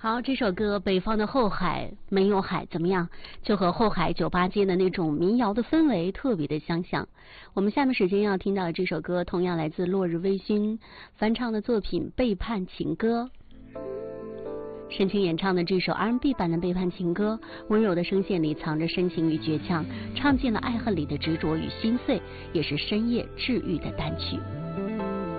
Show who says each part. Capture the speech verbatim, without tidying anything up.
Speaker 1: 好，这首歌《北方的后海没有海》怎么样？就和后海酒吧街的那种民谣的氛围特别的相像。我们下面时间要听到的这首歌，同样来自落日微醺翻唱的作品《背叛情歌》。深情演唱的这首 R and B 版的《背叛情歌》，温柔的声线里藏着深情与倔强，唱尽了爱恨里的执着与心碎，也是深夜治愈的单曲。